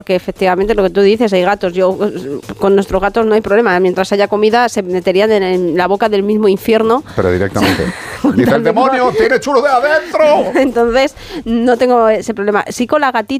Que efectivamente lo que tú dices, hay gatos. Yo con nuestros gatos no hay problema. Mientras haya comida, se meterían en la boca del mismo infierno. Pero directamente. Dice el demonio, tiene chulo de adentro. Entonces, no tengo ese problema. Sí, con la gatita.